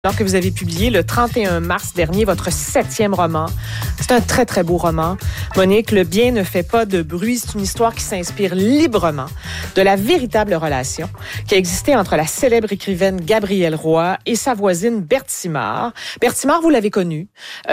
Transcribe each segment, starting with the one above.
Alors que vous avez publié le 31 mars dernier votre 7e roman. C'est un très, très beau roman. Monique, Le bien ne fait pas de bruit. C'est une histoire qui s'inspire librement de la véritable relation qui a existé entre la célèbre écrivaine Gabrielle Roy et sa voisine Berthe Simard. Berthe Simard, vous l'avez connue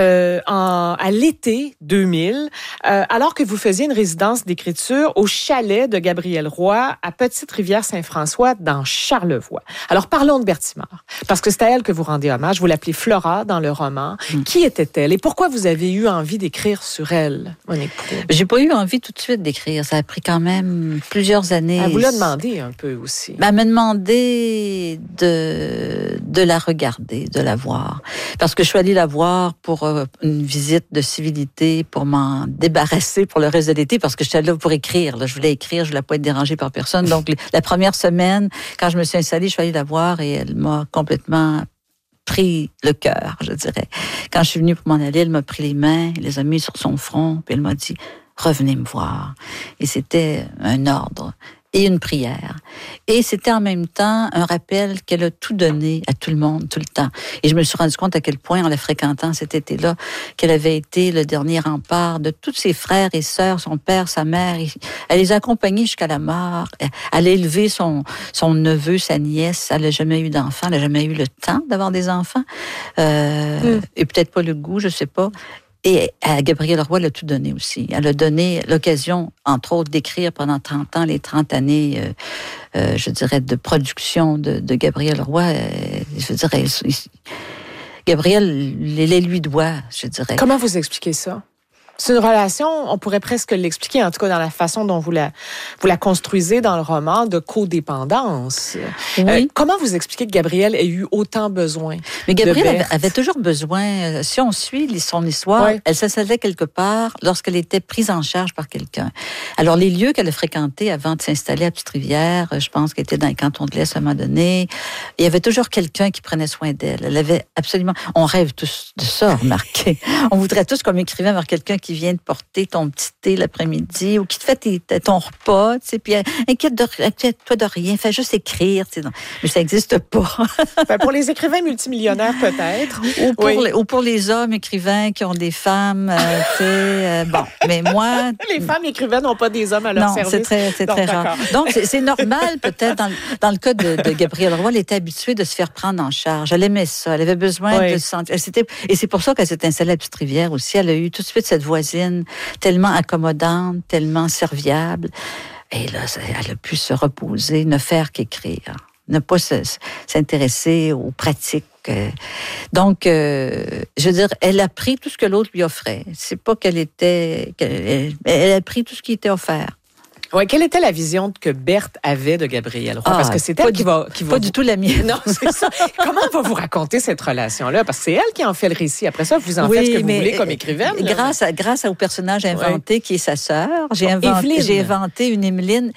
à l'été 2000, alors que vous faisiez une résidence d'écriture au chalet de Gabrielle Roy à Petite-Rivière-Saint-François dans Charlevoix. Alors, parlons de Berthe Simard, parce que c'est à elle que vous rendez hommage. Vous l'appelez Flora dans le roman. Qui était-elle et pourquoi vous avez eu envie d'écrire sur elle, Monique Proulx? J'ai pas eu envie tout de suite d'écrire. Ça a pris quand même plusieurs années. Elle vous l'a demandé un peu aussi. Elle m'a demandé de la regarder, de la voir. Parce que je suis allée la voir pour une visite de civilité, pour m'en débarrasser pour le reste de l'été, parce que j'étais là pour écrire. Là. Je voulais écrire, je voulais pas être dérangée par personne. Donc, la première semaine, quand je me suis installée, je suis allée la voir et elle m'a complètement pris le cœur, je dirais. Quand je suis venue pour m'en aller, elle m'a pris les mains, elle les a mis sur son front, puis elle m'a dit « Revenez me voir ». Et c'était un ordre et une prière. Et c'était en même temps un rappel qu'elle a tout donné à tout le monde, tout le temps. Et je me suis rendu compte à quel point, en la fréquentant cet été-là, qu'elle avait été le dernier rempart de tous ses frères et sœurs, son père, sa mère. Elle les a accompagnés jusqu'à la mort. Elle a élevé son neveu, sa nièce. Elle n'a jamais eu d'enfants. Elle n'a jamais eu le temps d'avoir des enfants. Et peut-être pas le goût, je sais pas. Et à Gabrielle Roy, elle a tout donné aussi. Elle a donné l'occasion, entre autres, d'écrire pendant 30 ans, les 30 années, je dirais, de production de Gabrielle Roy. Je dirais, Gabrielle les lui doit, je dirais. Comment vous expliquez ça? C'est une relation, on pourrait presque l'expliquer, en tout cas dans la façon dont vous la construisez dans le roman, de codépendance. Oui. Comment vous expliquez que Gabrielle ait eu autant besoin? Mais Gabrielle avait toujours besoin, si on suit son histoire, oui. Elle s'installait quelque part lorsqu'elle était prise en charge par quelqu'un. Alors, les lieux qu'elle a fréquentés avant de s'installer à Petite-Rivière, je pense qu'elle était dans les cantons de l'Est à un moment donné, il y avait toujours quelqu'un qui prenait soin d'elle. Elle avait absolument... On rêve tous de ça, remarquez. On voudrait tous, comme écrivain, avoir quelqu'un qui vient te porter ton petit thé l'après-midi ou qui te fait ton repas, tu sais, puis inquiète-toi de rien, fais juste écrire, tu sais. Mais ça n'existe pas. Ben pour les écrivains multimillionnaires, peut-être. Ou pour les hommes écrivains qui ont des femmes, tu sais, bon. Mais moi... Les femmes écrivaines n'ont pas des hommes à leur service. C'est très rare. Donc, c'est normal, peut-être, dans le cas de Gabrielle Roy, elle était habituée de se faire prendre en charge. Elle aimait ça. Elle avait besoin de se sentir... Et c'est pour ça qu'elle s'est installée à Petite-Rivière aussi. Elle a eu tout de suite cette voisine tellement accommodante, tellement serviable. Et là, elle a pu se reposer, ne faire qu'écrire, ne pas s'intéresser aux pratiques. Donc, je veux dire, elle a pris tout ce que l'autre lui offrait. C'est pas elle a pris tout ce qui était offert. Oui, quelle était la vision que Berthe avait de Gabrielle Roy? Parce que c'est elle qui va... Pas du tout la mienne. Non, c'est ça. Comment on va vous raconter cette relation-là? Parce que c'est elle qui en fait le récit. Après ça, vous en faites ce que vous voulez comme écrivaine. Grâce au personnage inventé qui est sa sœur, j'ai inventé une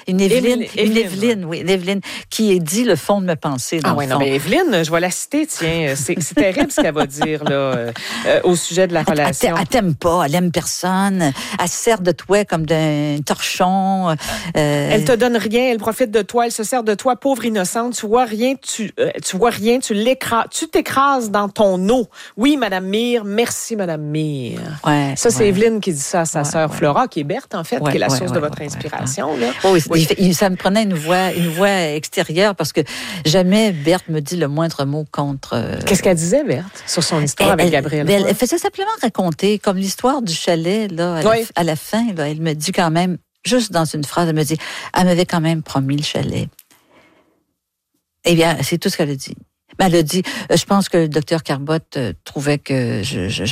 Évelyne, qui dit le fond de mes pensées. Ah oui, non, mais Évelyne, je vais la citer, tiens. C'est terrible ce qu'elle va dire là, au sujet de la relation. Elle t'aime pas, elle aime personne, elle se sert de toi comme d'un torchon. Elle te donne rien, elle profite de toi, elle se sert de toi, pauvre innocente. Tu vois rien, tu t'écrases dans ton eau. Oui, Madame Mire, merci, Madame Mire. Ouais, ça, c'est Évelyne qui dit ça à sa sœur Flora, qui est Berthe, en fait, qui est la source de votre inspiration. Là. Oui. Ça me prenait une voix extérieure parce que jamais Berthe me dit le moindre mot contre... Qu'est-ce qu'elle disait, Berthe, sur son histoire avec Gabrielle? Elle faisait simplement raconter, comme l'histoire du chalet, là, à la fin, là, elle me dit quand même, juste dans une phrase, elle m'avait quand même promis le chalet. Eh bien, c'est tout ce qu'elle a dit. Elle a dit, je pense que le docteur Carbotte trouvait que je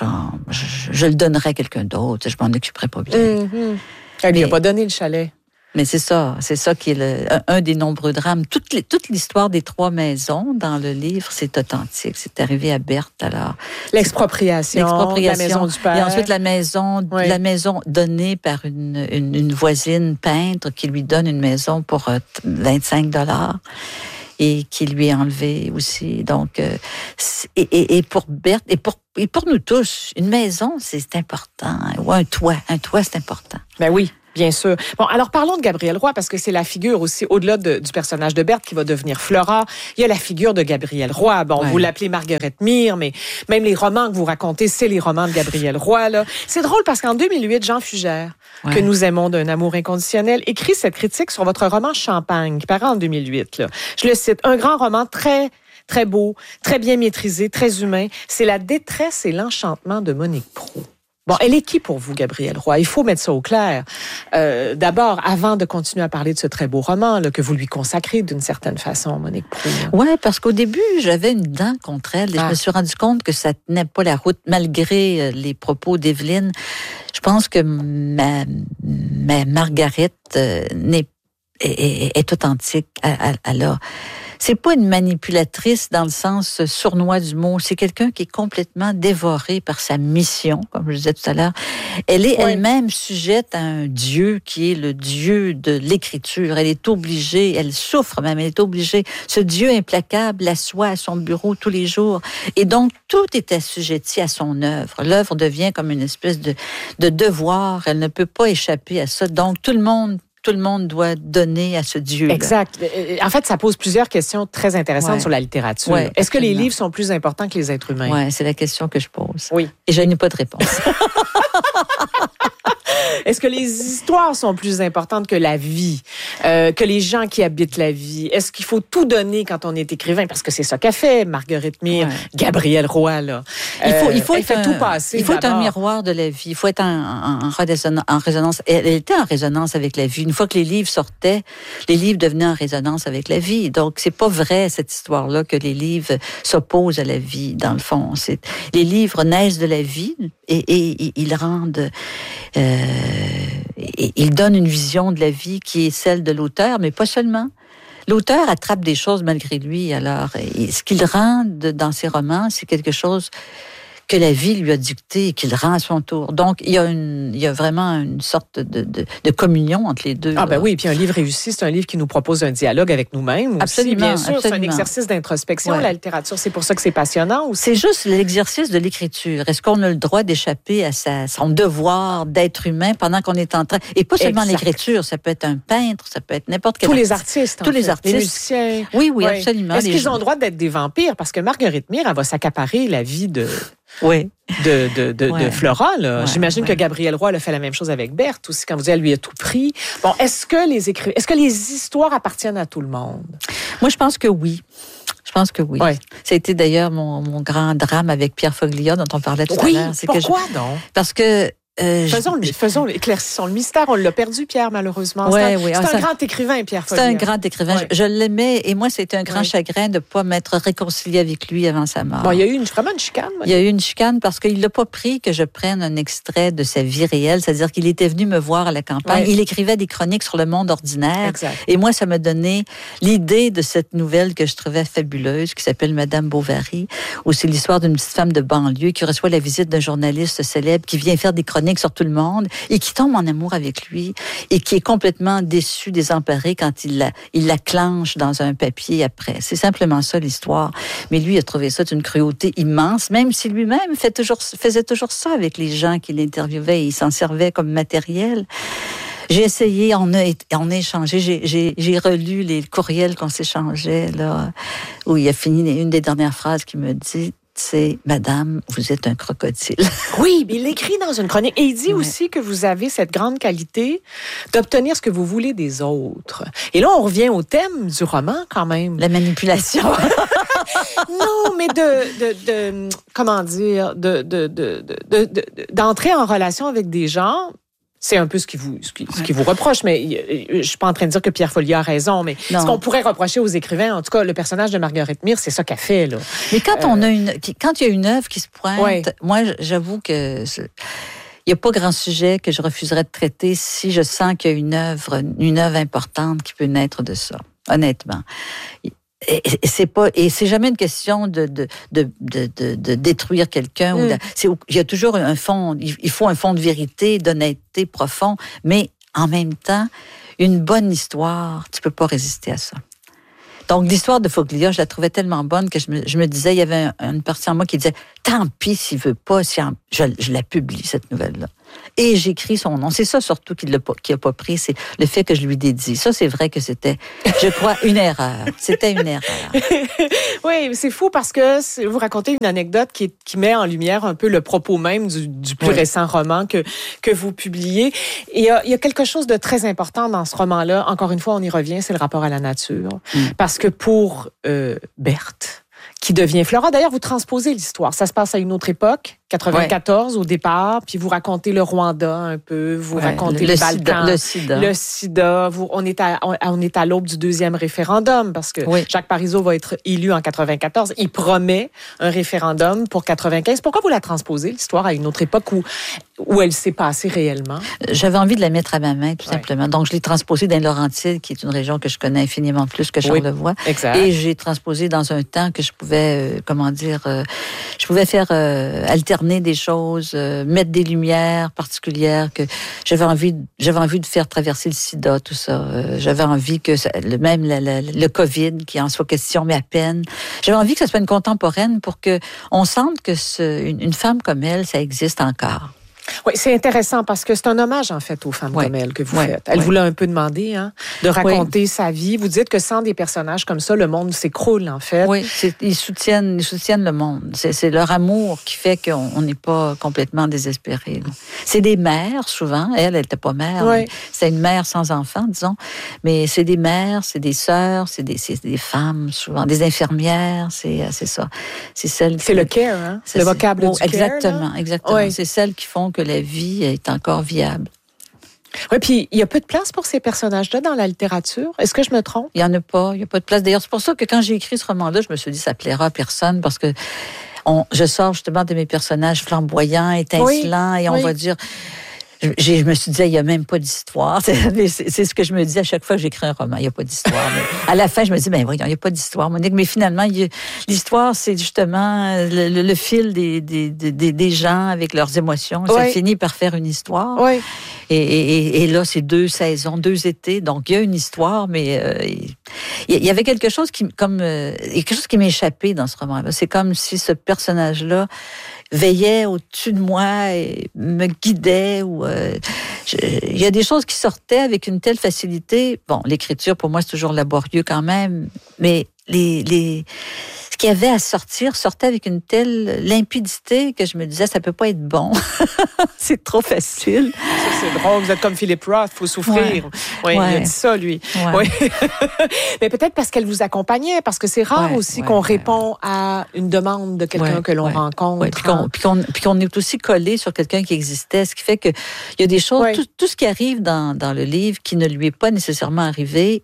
le donnerais à quelqu'un d'autre, je m'en occuperais pas bien. Mm-hmm. Elle lui a pas donné le chalet. Mais c'est ça qui est un des nombreux drames. Toute l'histoire des 3 maisons dans le livre, c'est authentique. C'est arrivé à Berthe, alors. L'expropriation, la maison du père. Et ensuite, la maison donnée par une voisine peintre qui lui donne une maison pour 25 $ et qui lui est enlevée aussi. Donc, et pour Berthe, et pour nous tous, une maison, c'est important. Ou un toit, c'est important. Ben oui. Bien sûr. Bon, alors parlons de Gabrielle Roy, parce que c'est la figure aussi, au-delà du personnage de Berthe qui va devenir Flora, il y a la figure de Gabrielle Roy. Bon, vous l'appelez Marguerite Mire, mais même les romans que vous racontez, c'est les romans de Gabrielle Roy, là. C'est drôle parce qu'en 2008, Jean Fugère, que nous aimons d'un amour inconditionnel, écrit cette critique sur votre roman Champagne, qui paraît en 2008, là. Je le cite, un grand roman très beau, très bien maîtrisé, très humain. C'est la détresse et l'enchantement de Monique Proulx. Bon, elle est qui pour vous, Gabrielle Roy? Il faut mettre ça au clair. D'abord, avant de continuer à parler de ce très beau roman là, que vous lui consacrez d'une certaine façon, Monique Proulx. Oui, parce qu'au début, j'avais une dent contre elle et je me suis rendu compte que ça tenait pas la route malgré les propos d'Evelyne. Je pense que ma Marguerite est authentique. C'est pas une manipulatrice dans le sens sournois du mot. C'est quelqu'un qui est complètement dévoré par sa mission, comme je disais tout à l'heure. Elle est elle-même sujette à un Dieu qui est le Dieu de l'écriture. Elle est obligée, elle souffre même, elle est obligée. Ce Dieu implacable l'assoit à son bureau tous les jours. Et donc, tout est assujetti à son œuvre. L'œuvre devient comme une espèce de devoir. Elle ne peut pas échapper à ça. Donc, tout le monde doit donner à ce Dieu. Exact. En fait, ça pose plusieurs questions très intéressantes sur la littérature. Ouais, Est-ce que les livres sont plus importants que les êtres humains? Oui, c'est la question que je pose. Oui. Et je n'ai pas de réponse. Est-ce que les histoires sont plus importantes que la vie, que les gens qui habitent la vie? Est-ce qu'il faut tout donner quand on est écrivain? Parce que c'est ça qu'a fait Marguerite Mire, Gabrielle Roy. Là. Il faut être tout passer. Il faut être un miroir de la vie. Il faut être en résonance. Elle était en résonance avec la vie. Une fois que les livres sortaient, les livres devenaient en résonance avec la vie. Donc, c'est pas vrai, cette histoire-là, que les livres s'opposent à la vie, dans le fond. Les livres naissent de la vie et ils rendent... il donne une vision de la vie qui est celle de l'auteur, mais pas seulement. L'auteur attrape des choses malgré lui. Alors, ce qu'il rend dans ses romans, c'est quelque chose que la vie lui a dicté et qu'il rend à son tour. Donc, il y a vraiment une sorte de communion entre les deux. Ah ben oui, puis un livre réussi, c'est un livre qui nous propose un dialogue avec nous-mêmes. Absolument, aussi, bien sûr, c'est un exercice d'introspection, la littérature. C'est pour ça que c'est passionnant aussi. C'est juste l'exercice de l'écriture. Est-ce qu'on a le droit d'échapper à son devoir d'être humain pendant qu'on est en train... Et pas seulement l'écriture, ça peut être un peintre, ça peut être n'importe quel... Tous les artistes, les musiciens. Oui, absolument. Est-ce qu'ils ont le droit d'être des vampires? Parce que Marguerite Mire, elle va s'accaparer la vie de Flora. Là. J'imagine que Gabrielle Roy a fait la même chose avec Berthe aussi, quand vous dites elle lui a tout pris. Bon, est-ce que les histoires appartiennent à tout le monde? Moi, je pense que oui. Ça a été d'ailleurs mon grand drame avec Pierre Foglia, dont on parlait tout à l'heure. Pourquoi donc? Parce que éclaircissons le mystère. On l'a perdu, Pierre, malheureusement. C'est un grand écrivain, Pierre Foglia. C'est un grand écrivain. Je l'aimais, et moi, c'était un grand chagrin de ne pas m'être réconciliée avec lui avant sa mort. Bon, il y a eu vraiment une chicane. Il y a eu une chicane parce qu'il n'a pas pris que je prenne un extrait de sa vie réelle, c'est-à-dire qu'il était venu me voir à la campagne. Il écrivait des chroniques sur le monde ordinaire. Exact. Et moi, ça m'a donné l'idée de cette nouvelle que je trouvais fabuleuse, qui s'appelle Madame Bovary, où c'est l'histoire d'une petite femme de banlieue qui reçoit la visite d'un journaliste célèbre qui vient faire des chroniques sur tout le monde et qui tombe en amour avec lui et qui est complètement déçu, désemparé quand il la clenche dans un papier après. C'est simplement ça l'histoire. Mais lui a trouvé ça d'une cruauté immense, même si lui-même faisait toujours ça avec les gens qu'il interviewait et il s'en servait comme matériel. J'ai essayé, on a échangé, j'ai relu les courriels qu'on s'échangeait, là, où il a fini une des dernières phrases qu'il me dit. C'est « Madame, vous êtes un crocodile ». Oui, mais il l'écrit dans une chronique. Et il dit aussi que vous avez cette grande qualité d'obtenir ce que vous voulez des autres. Et là, on revient au thème du roman, quand même. La manipulation. Non, mais d'entrer en relation avec des gens... C'est un peu ce qui vous reproche, mais je suis pas en train de dire que Pierre Foglia a raison, mais ce qu'on pourrait reprocher aux écrivains, en tout cas, le personnage de Marguerite Mire, c'est ça qu'elle fait, là. Mais quand il y a une œuvre qui se pointe, moi, j'avoue que il n'y a pas grand sujet que je refuserais de traiter si je sens qu'il y a une œuvre importante qui peut naître de ça, honnêtement. Et c'est jamais une question de détruire quelqu'un. Il y a toujours un fond, il faut un fond de vérité, d'honnêteté profond, mais en même temps, une bonne histoire, tu peux pas résister à ça. Donc, l'histoire de Foglia, je la trouvais tellement bonne que je me disais, il y avait une partie en moi qui disait, tant pis s'il veut pas, je la publie, cette nouvelle-là. Et j'écris son nom. C'est ça surtout qui a pas pris, c'est le fait que je lui dédie. Ça, c'est vrai que c'était, je crois, une erreur. C'était une erreur. Oui, c'est fou parce que vous racontez une anecdote qui met en lumière un peu le propos même du plus récent roman que vous publiez. Et il y a quelque chose de très important dans ce roman-là. Encore une fois, on y revient, c'est le rapport à la nature. Parce que pour Berthe, qui devient Flora. D'ailleurs, vous transposez l'histoire. Ça se passe à une autre époque, 94 au départ, puis vous racontez le Rwanda un peu, vous racontez le Balkan, le sida. On est à l'aube du deuxième référendum parce que Jacques Parizeau va être élu en 94. Il promet un référendum pour 95. Pourquoi vous la transposez, l'histoire, à une autre époque où elle s'est passée réellement? J'avais envie de la mettre à ma main, tout simplement. Donc, je l'ai transposée dans Laurentides, qui est une région que je connais infiniment plus que Charlevoix. Exact. Et j'ai transposé dans un temps que je pouvais, je pouvais faire alterner des choses, mettre des lumières particulières, que j'avais envie de faire traverser le sida, tout ça. J'avais envie que même le COVID, qui en soit question, mais à peine. J'avais envie que ça soit une contemporaine pour que on sente que une femme comme elle, ça existe encore. Oui, c'est intéressant parce que c'est un hommage, en fait, aux femmes comme elle que vous faites. Elle vous l'a un peu demandé, de raconter sa vie. Vous dites que sans des personnages comme ça, le monde s'écroule, en fait. Oui, ils soutiennent le monde. C'est leur amour qui fait qu'on n'est pas complètement désespéré. C'est des mères, souvent. Elle n'était pas mère. C'est une mère sans enfant, disons. Mais c'est des mères, c'est des sœurs, c'est des femmes, souvent. Des infirmières, c'est ça. C'est le care, le vocable du care. Exactement. Oui. C'est celles qui font que la vie est encore viable. Oui, puis il y a peu de place pour ces personnages-là dans la littérature. Est-ce que je me trompe? Il n'y a pas de place. D'ailleurs, c'est pour ça que quand j'ai écrit ce roman-là, je me suis dit ça plaira à personne parce que je sors justement de mes personnages flamboyants, étincelants, et on va dire... Je me suis dit, il n'y a même pas d'histoire. C'est ce que je me dis à chaque fois que j'écris un roman. Il n'y a pas d'histoire. Mais à la fin, je me dis, voyons, il n'y a pas d'histoire, Monique. Mais finalement, l'histoire, c'est justement le fil des gens avec leurs émotions. Ça finit par faire une histoire. Et là, c'est 2 saisons, 2 étés. Donc, il y a une histoire, mais il y avait quelque chose qui m'échappait dans ce roman-là. C'est comme si ce personnage-là veillait au-dessus de moi et me guidait. Il y a des choses qui sortaient avec une telle facilité. Bon, l'écriture, pour moi, c'est toujours laborieux quand même, mais ce qu'il y avait à sortir sortait avec une telle limpidité que je me disais, ça peut pas être bon. C'est trop facile. C'est drôle, vous êtes comme Philip Roth, faut souffrir. Il a dit ça, lui. Mais peut-être parce qu'elle vous accompagnait, parce que c'est rare aussi qu'on répond à une demande de quelqu'un que l'on rencontre. Puis qu'on est aussi collé sur quelqu'un qui existait, ce qui fait que il y a des choses, tout ce qui arrive dans le livre qui ne lui est pas nécessairement arrivé,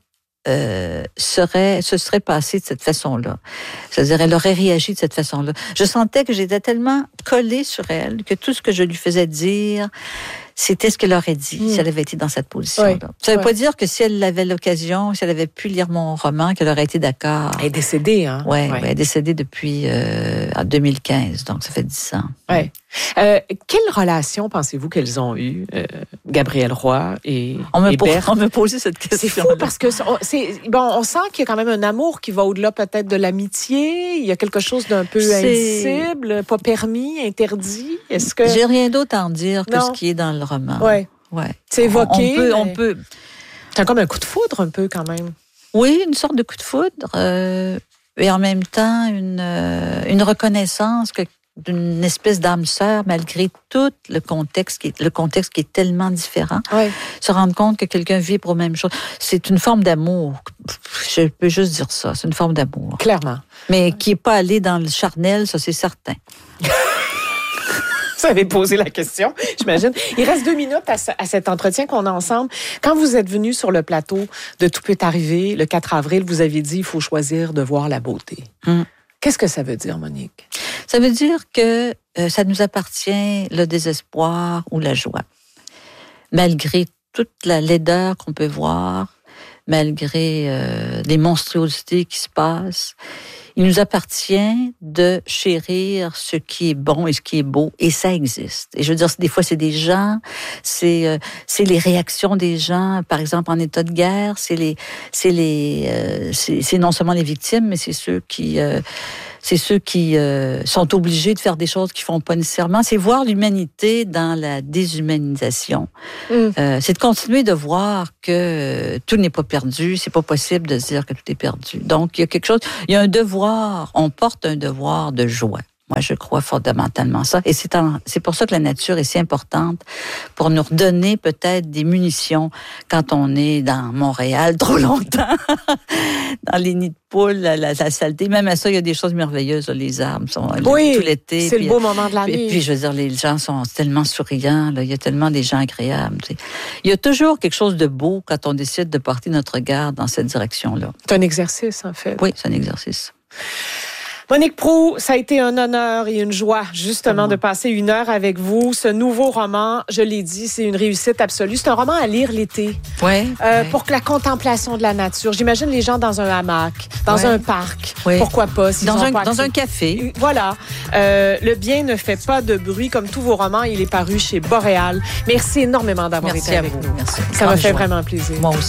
se serait passé de cette façon-là. C'est-à-dire, elle aurait réagi de cette façon-là. Je sentais que j'étais tellement collée sur elle que tout ce que je lui faisais dire, c'était ce qu'elle aurait dit si elle avait été dans cette position-là. Ça ne veut pas dire que si elle avait l'occasion, si elle avait pu lire mon roman, qu'elle aurait été d'accord. Elle est décédée, hein? Oui, elle est décédée depuis en 2015, donc ça fait 10 ans. Ouais. Quelle relation pensez-vous qu'elles ont eue, Gabrielle Roy et Berthe? On me posait cette question. C'est fou parce que on sent qu'il y a quand même un amour qui va au-delà peut-être de l'amitié. Il y a quelque chose d'un peu indicible, pas permis, interdit. Est-ce que j'ai rien d'autre à en dire que ce qui est dans le roman. Ouais. C'est évoqué. On peut. C'est comme un coup de foudre un peu quand même. Oui, une sorte de coup de foudre, et en même temps une reconnaissance d'une espèce d'âme sœur malgré tout le contexte qui est tellement différent. Se rendre compte que quelqu'un vibre aux mêmes choses, c'est une forme d'amour. Je peux juste dire ça, c'est une forme d'amour. Clairement. Mais qui est pas allé dans le charnel, ça c'est certain. Vous avez posé la question, j'imagine. Il reste 2 minutes à cet entretien qu'on a ensemble. Quand vous êtes venu sur le plateau de Tout peut arriver, le 4 avril, vous aviez dit il faut choisir de voir la beauté. Qu'est-ce que ça veut dire, Monique? Ça veut dire que ça nous appartient le désespoir ou la joie. Malgré toute la laideur qu'on peut voir, malgré les monstruosités qui se passent, Il nous appartient de chérir ce qui est bon et ce qui est beau, et ça existe. Et je veux dire, des fois, c'est des gens, c'est les réactions des gens, par exemple, en état de guerre, c'est non seulement les victimes, mais c'est ceux qui sont obligés de faire des choses qu'ils font pas nécessairement. C'est voir l'humanité dans la déshumanisation. C'est de continuer de voir que tout n'est pas perdu. C'est pas possible de se dire que tout est perdu. Donc, il y a quelque chose, il y a un devoir, on porte un devoir de joie. Moi, je crois fondamentalement ça. Et c'est pour ça que la nature est si importante, pour nous redonner peut-être des munitions quand on est dans Montréal trop longtemps, dans les nids de poules, la saleté. Même à ça, il y a des choses merveilleuses. Les arbres sont tout l'été. C'est le beau moment de l'année. Et puis, je veux dire, les gens sont tellement souriants. Là. Il y a tellement des gens agréables. Tu sais. Il y a toujours quelque chose de beau quand on décide de porter notre regard dans cette direction-là. C'est un exercice, en fait. Oui, c'est un exercice. Monique Proulx, ça a été un honneur et une joie, justement, de passer 1 heure avec vous. Ce nouveau roman, je l'ai dit, c'est une réussite absolue. C'est un roman à lire l'été. Ouais. Pour que la contemplation de la nature. J'imagine les gens dans un hamac, dans un parc. Ouais. Pourquoi pas? Dans un café. Voilà. Le bien ne fait pas de bruit, comme tous vos romans. Il est paru chez Boréal. Merci énormément d'avoir été avec nous. Merci. Ça m'a fait vraiment plaisir. Moi aussi.